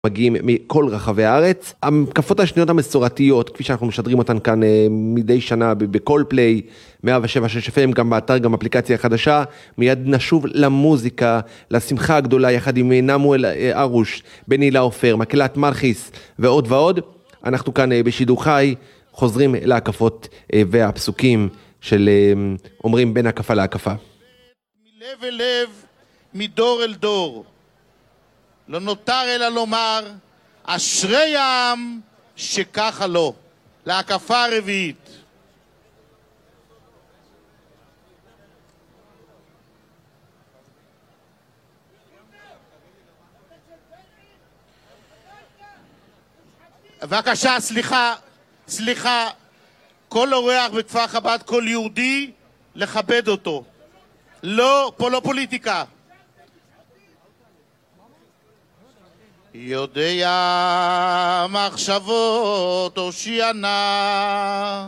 מגיעים מכל רחבי הארץ. המקפות השניות המסורתיות, כפי שאנחנו משדרים אותן כאן מדי שנה בכל פליי, 107.6 FM, גם באתר, גם אפליקציה חדשה. מיד נשוב למוזיקה, לשמחה הגדולה, יחד עם נמואל ארוש, בני לאופר, מקהלת מלכיס ועוד ועוד. אנחנו כאן בשידור חי, חוזרים להקפות והפסוקים של אומרים בין הקפה להקפה. מלב אל לב, מדור אל דור. לא נותר אלא לומר, אשרי העם שככה לו. להקפה הרביעית. בבקשה, סליחה, כל אורח בכפר חב"ד, כל יהודי, לכבד אותו. לא, פה לא פוליטיקה. יודע מחשבות הושיע נא,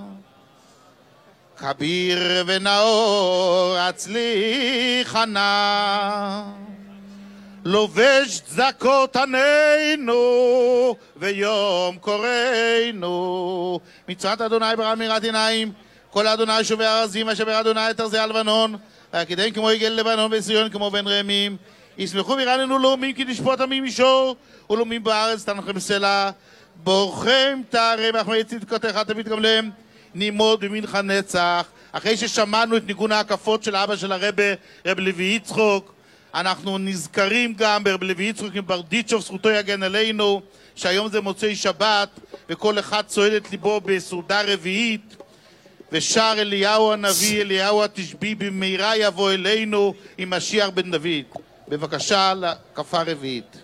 כביר ונאור הצליחה נא, לובש צדקות ענינו ויום קוראנו. מצוות אדוני ברא מיראת עיניים, כל אדוני שובי ארזים אשר ברא אדוני את ארזי הלבנון, ויקידם כמו עגל לבנון וציון כמו בן רמים. ישמחו ויראנו לאומים כי נשפוט עמים מישור, ולאומים בארץ תנחם סלע. בורכם תערם אחמי צדקותיך תמיד גם להם, נימוד במנחה נצח. אחרי ששמענו את ניגון ההקפות של אבא של רב לוי יצחוק, אנחנו נזכרים גם ברב לוי יצחוק עם ברדיצ'וב, זכותו יגן עלינו, שהיום זה מוצאי שבת, וכל אחד צועד את ליבו בסעודה רביעית, ושר אליהו הנביא, אליהו התשבי, במהרה יבוא אלינו עם משיח בן דוד. בבקשה, להקפה רביעית.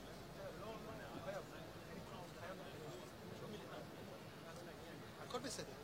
הכל בסדר.